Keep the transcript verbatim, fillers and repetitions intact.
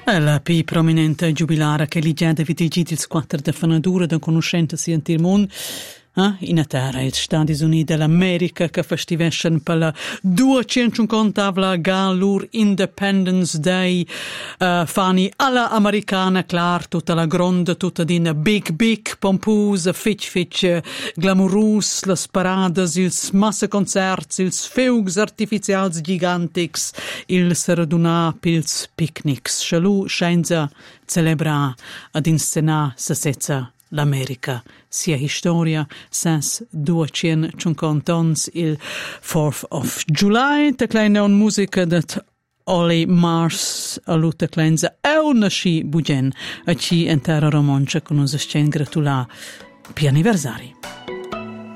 La più prominente giubilare che li già David il quattro de fanadura da conoscenza sia in mondo eh? In a terra, gli Stati Uniti dell'America che festivescono per la duecentocinquantavla Galur Independence Day uh, fani alla americana, clar, tutta la grande, tutta dina big big, pomposa, fitch fitch, glamurus, le parades, ils massa concerts, ils feugs artificials gigantics, ils radunà pils picnics. Schalu scienza celebra ad inscenar se sezza l'America, sia storia, sens duecentocinquanta ans, il fourth of July, te kleine on musica dat Olly Mars a luta clenza e una sci bugen, a ci entera romancia con us scen gratula pi anniversari.